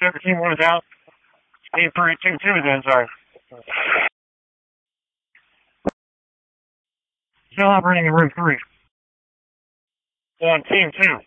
check team 1 is out. Team 3, team 2 is in, sorry. Still operating in room 3. On team 2.